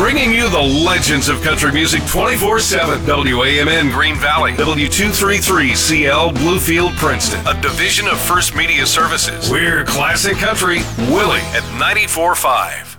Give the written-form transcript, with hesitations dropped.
bringing you the legends of country music 24/7. WAMN Green Valley, W233CL Bluefield Princeton, a division of First Media Services. We're Classic Country, Willie at 94.5.